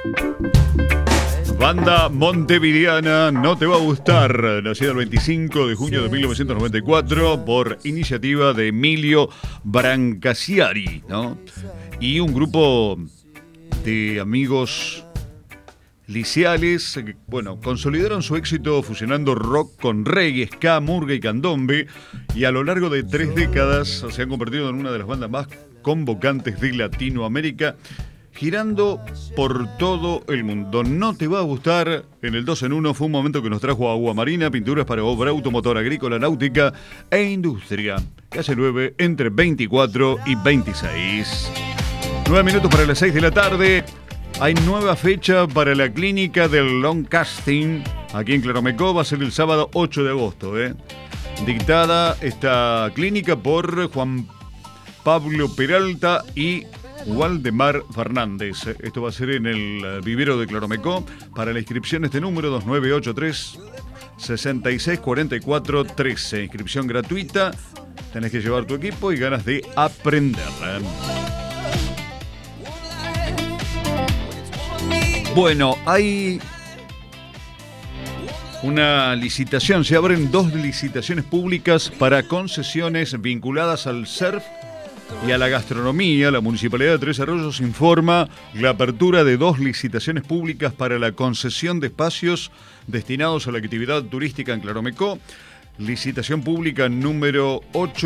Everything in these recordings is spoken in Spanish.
Banda montevideana, No Te Va a Gustar, nacida el 25 de junio de 1994 por iniciativa de Emilio Brancasiari, ¿no? Y un grupo de amigos liceales, bueno, consolidaron su éxito fusionando rock con reggae, ska, murga y candombe, y a lo largo de 3 décadas se han convertido en una de las bandas más convocantes de Latinoamérica, girando por todo el mundo. No Te Va a Gustar, en el 2 en 1, fue un momento que nos trajo agua marina, pinturas para obra, automotor, agrícola, náutica e industria. Calle 9, entre 24 y 26. 9 minutos para las 6 de la tarde. Hay nueva fecha para la clínica del long casting aquí en Claromecó. Va a ser el sábado 8 de agosto. Dictada esta clínica por Juan Pablo Peralta y Waldemar Fernández. Esto va a ser en el vivero de Claromecó. Para la inscripción, este número 2983 664413. Inscripción gratuita. Tenés que llevar tu equipo y ganas de aprender. Bueno, hay una licitación. Se abren 2 licitaciones públicas para concesiones vinculadas al surf y a la gastronomía. La Municipalidad de Tres Arroyos informa la apertura de 2 licitaciones públicas para la concesión de espacios destinados a la actividad turística en Claromecó. Licitación pública número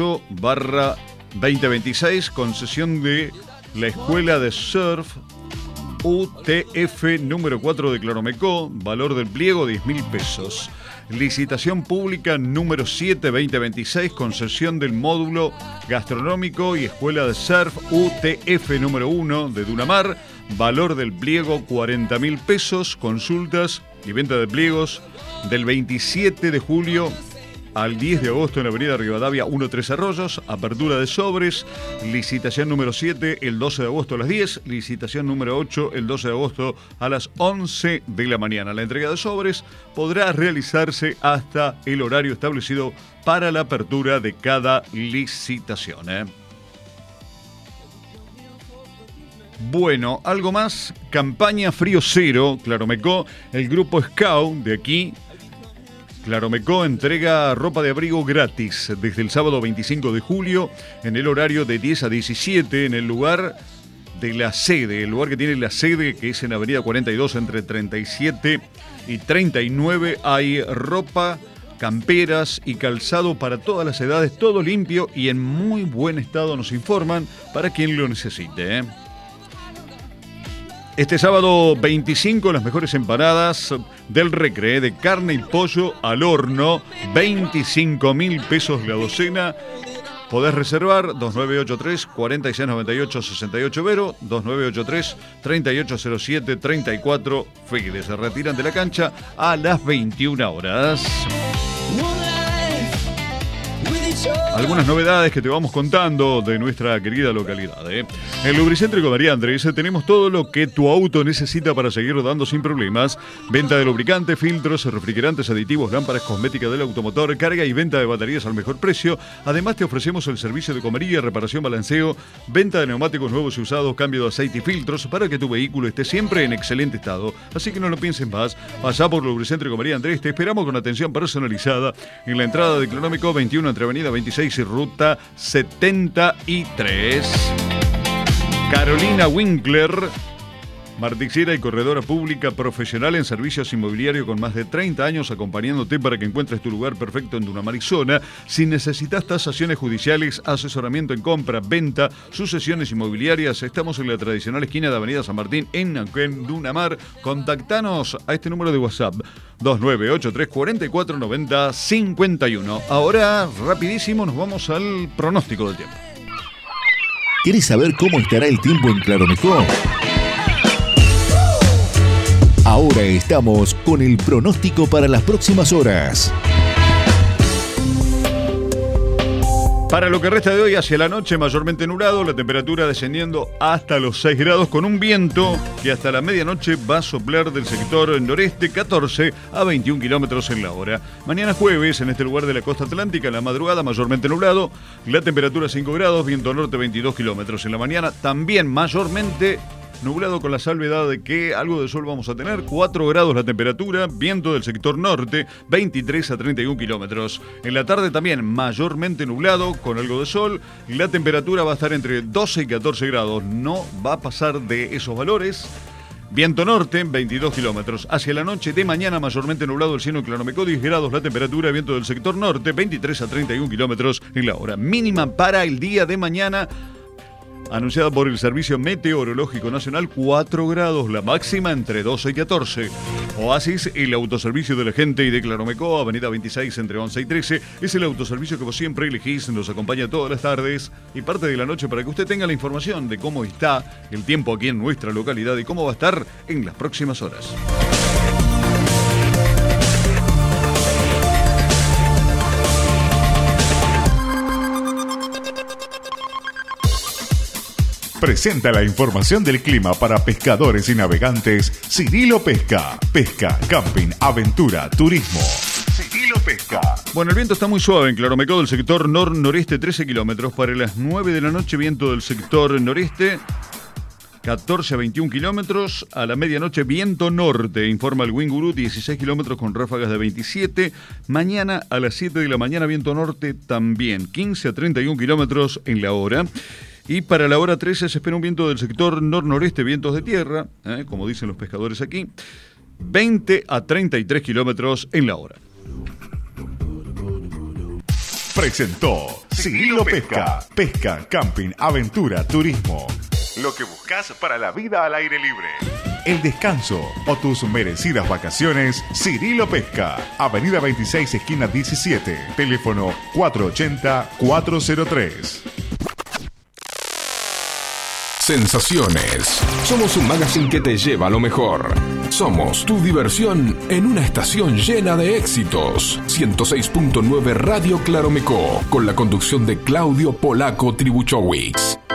8/2026, concesión de la Escuela de Surf UTF número 4 de Claromecó, valor del pliego 10.000 pesos. Licitación pública número 7/2026, concesión del módulo gastronómico y escuela de surf UTF número 1 de Dunamar, valor del pliego 40.000 pesos. Consultas y venta de pliegos del 27 de julio al 10 de agosto en la avenida Rivadavia 1 Tres Arroyos. Apertura de sobres. Licitación número 7 el 12 de agosto a las 10. Licitación número 8 el 12 de agosto a las 11 de la mañana. La entrega de sobres podrá realizarse hasta el horario establecido para la apertura de cada licitación. Bueno, algo más. Campaña Frío Cero, Claromecó. El grupo Scout de aquí, Claromecó, entrega ropa de abrigo gratis desde el sábado 25 de julio en el horario de 10 a 17 en el lugar de la sede, el lugar que tiene la sede, que es en Avenida 42 entre 37 y 39. Hay ropa, camperas y calzado para todas las edades, todo limpio y en muy buen estado, nos informan, para quien lo necesite. Este sábado 25, las mejores empanadas del Recre, de carne y pollo al horno, 25.000 pesos la docena. Podés reservar 2983 4698 Vero, 2983 3807 34 Fede. Se retiran de la cancha a las 21 horas. Algunas novedades que te vamos contando de nuestra querida localidad. En Lubricéntrico María Andrés tenemos todo lo que tu auto necesita para seguir rodando sin problemas. Venta de lubricante, filtros, refrigerantes, aditivos, lámparas, cosmética del automotor, carga y venta de baterías al mejor precio. Además te ofrecemos el servicio de comería, reparación, balanceo, venta de neumáticos nuevos y usados, cambio de aceite y filtros para que tu vehículo esté siempre en excelente estado. Así que no lo pienses más. Pasá por Lubricéntrico María Andrés. Te esperamos con atención personalizada en la entrada de Claromecó 21 entre Avenida 26 y Ruta 73. Carolina Winkler, martixera y corredora pública profesional en servicios inmobiliarios con más de 30 años acompañándote para que encuentres tu lugar perfecto en Dunamar y zona. Si necesitas tasaciones judiciales, asesoramiento en compra, venta, sucesiones inmobiliarias, estamos en la tradicional esquina de Avenida San Martín en Dunamar. Contactanos a este número de WhatsApp 2983 4490 51. Ahora, rapidísimo, nos vamos al pronóstico del tiempo. ¿Quieres saber cómo estará el tiempo en Claromecó? Ahora estamos con el pronóstico para las próximas horas. Para lo que resta de hoy, hacia la noche mayormente nublado, la temperatura descendiendo hasta los 6 grados con un viento que hasta la medianoche va a soplar del sector noreste 14 a 21 kilómetros en la hora. Mañana jueves, en este lugar de la costa atlántica, en la madrugada mayormente nublado, la temperatura 5 grados, viento norte 22 kilómetros. En la mañana también mayormente nublado con la salvedad de que algo de sol vamos a tener, 4 grados la temperatura, viento del sector norte, 23 a 31 kilómetros. En la tarde también mayormente nublado, con algo de sol, la temperatura va a estar entre 12 y 14 grados, no va a pasar de esos valores. Viento norte, 22 kilómetros. Hacia la noche de mañana, mayormente nublado el cielo en Claromecó, 10 grados la temperatura, viento del sector norte, 23 a 31 kilómetros en la hora. Mínima para el día de mañana, anunciada por el Servicio Meteorológico Nacional, 4 grados, la máxima entre 12 y 14. Oasis, el autoservicio de la gente y de Claromecó, avenida 26 entre 11 y 13, es el autoservicio que vos siempre elegís, nos acompaña todas las tardes y parte de la noche para que usted tenga la información de cómo está el tiempo aquí en nuestra localidad y cómo va a estar en las próximas horas. Presenta la información del clima para pescadores y navegantes Cirilo Pesca. Pesca, camping, aventura, turismo. Cirilo Pesca. Bueno, el viento está muy suave en Claromecó del sector nor-noreste, 13 kilómetros. Para las 9 de la noche, viento del sector noreste, 14 a 21 kilómetros. A la medianoche, viento norte, informa el Winguru, 16 kilómetros con ráfagas de 27. Mañana a las 7 de la mañana, viento norte también, 15 a 31 kilómetros en la hora. Y para la hora 13 se espera un viento del sector nor-noreste, vientos de tierra, como dicen los pescadores aquí, 20 a 33 kilómetros en la hora. Presentó Cirilo Pesca. Pesca, camping, aventura, turismo. Lo que buscas para la vida al aire libre. El descanso o tus merecidas vacaciones, Cirilo Pesca. Avenida 26, esquina 17. Teléfono 480-403. Sensaciones. Somos un magazine que te lleva a lo mejor. Somos tu diversión en una estación llena de éxitos. 106.9 Radio Claromecó, con la conducción de Claudio Polaco Tribuchowicz.